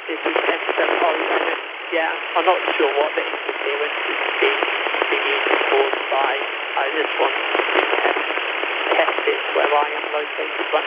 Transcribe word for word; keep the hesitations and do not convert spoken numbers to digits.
This is M seven. Oh, yeah, yeah, I'm not sure what the interference is being, being caused by. I just want to test, test it where I am located. But